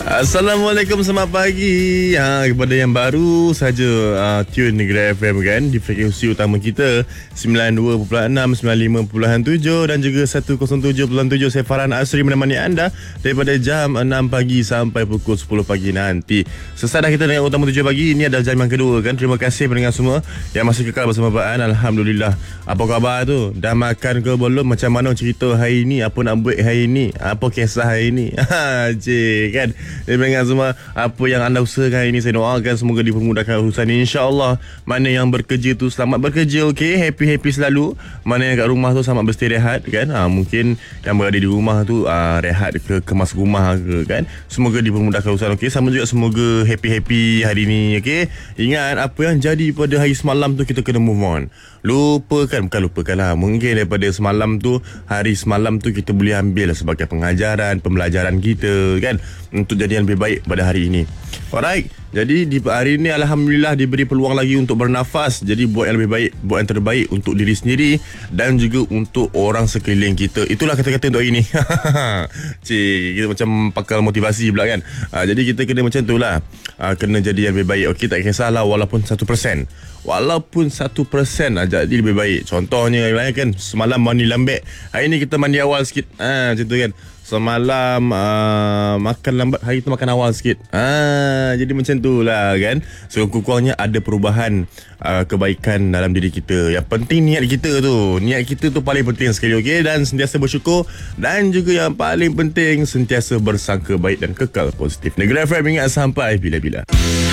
Assalamualaikum, selamat pagi kepada yang baru saja tune Negeri FM kan, di frekuensi utama kita 92.6, 95.7 dan juga 107.7. Saya Farhan Asri menemani anda daripada jam 6 pagi sampai pukul 10 pagi nanti. Sesadah kita dengan utama 7 pagi, ini adalah jam yang kedua kan. Terima kasih pendengar semua yang masih kekal bersama Pak An. Alhamdulillah. Apa khabar tu? Dah makan ke belum? Macam mana cerita hari ni? Apa nak buat hari ni? Apa kisah hari ni? Cik kan. Jadi pendengar semua, apa yang anda usahakan hari ini, saya doakan semoga dipermudahkan urusan ini, insyaAllah. Mana yang bekerja tu selamat bekerja, okey, happy-happy selalu. Mana yang kat rumah tu selamat beristirahat kan. Mungkin yang berada di rumah tu rehat ke, kemas rumah ke kan. Semoga dipermudahkan urusan, okey. Sama juga semoga happy-happy hari ini, okey. Ingat apa yang jadi pada hari semalam tu, kita kena move on. Bukan lupakan lah. Mungkin daripada semalam tu, hari semalam tu kita boleh ambil sebagai pengajaran, pembelajaran kita kan, untuk jadi yang lebih baik pada hari ini. Alright. Jadi di hari ini Alhamdulillah diberi peluang lagi untuk bernafas. Jadi buat yang lebih baik, buat yang terbaik untuk diri sendiri dan juga untuk orang sekeliling kita. Itulah kata-kata untuk hari ini. Cik, kita macam pakar motivasi pula kan. Jadi kita kena macam tu lah. Kena jadi yang lebih baik. Okey, tak kisahlah walaupun 1%. Walaupun 1% jadi lebih baik. Contohnya kan, semalam mandi lembek, hari ni kita mandi awal sikit. Macam tu kan. Semalam makan lambat, hari tu makan awal sikit. Jadi macam tu lah kan. So kurang-kurangnya ada perubahan kebaikan dalam diri kita. Yang penting niat kita tu. Niat kita tu paling penting sekali, okey. Dan sentiasa bersyukur. Dan juga yang paling penting, sentiasa bersangka baik dan kekal positif. Negeri FM, ingat sampai bila-bila.